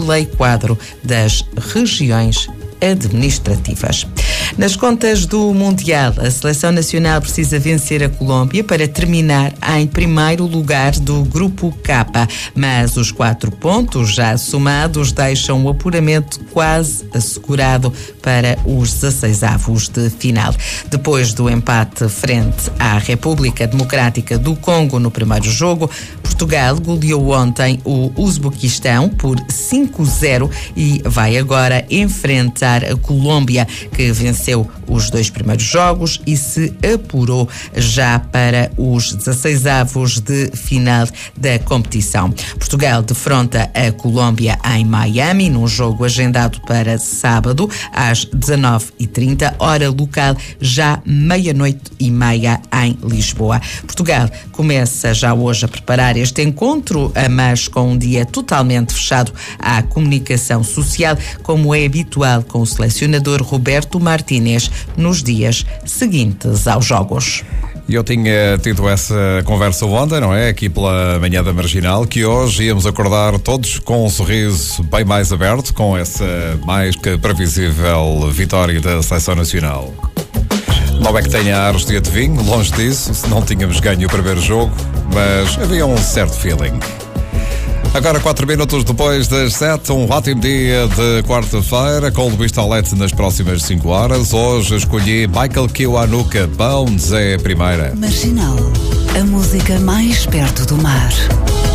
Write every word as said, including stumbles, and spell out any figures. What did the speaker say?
Lei Quadro das Regiões Administrativas. Nas contas do Mundial, a Seleção Nacional precisa vencer a Colômbia para terminar em primeiro lugar do Grupo K, mas os quatro pontos já somados deixam o apuramento quase assegurado para os dezesseisavos de final. Depois do empate frente à República Democrática do Congo no primeiro jogo, Portugal goleou ontem o Uzbequistão por cinco a zero e vai agora enfrentar a Colômbia, que venceu os dois primeiros jogos e se apurou já para os dezesseisavos de final da competição. Portugal defronta a Colômbia em Miami, num jogo agendado para sábado, às dezanove e trinta, hora local, já meia-noite e meia em Lisboa. Portugal começa já hoje a preparar este encontro, mas com um dia totalmente fechado à comunicação social, como é habitual com o selecionador Roberto Martínez nos dias seguintes aos jogos. Eu tinha tido essa conversa ontem, não é? Aqui pela manhã da Marginal, que hoje íamos acordar todos com um sorriso bem mais aberto, com essa mais que previsível vitória da Seleção Nacional. Não é que tenha ares de adivinho, longe disso, se não tínhamos ganho o primeiro jogo, mas havia um certo feeling. Agora, quatro minutos depois das sete, um ótimo dia de quarta-feira, com o Luís Taulete nas próximas cinco horas. Hoje escolhi Michael Kiwanuka, Bones é a primeira. Marginal, a música mais perto do mar.